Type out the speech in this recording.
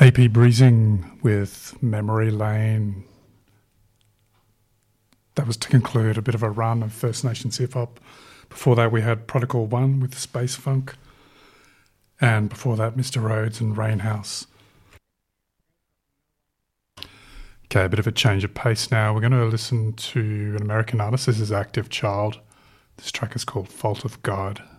AP Breezing with Memory Lane. That was to conclude a bit of a run of First Nations hip-hop. Before that we had Protocol 1 with Space Funk. And before that, Mr. Rhodes and Rainhouse. Okay, a bit of a change of pace now. We're going to listen to an American artist. This is Active Child. This track is called Fault of God.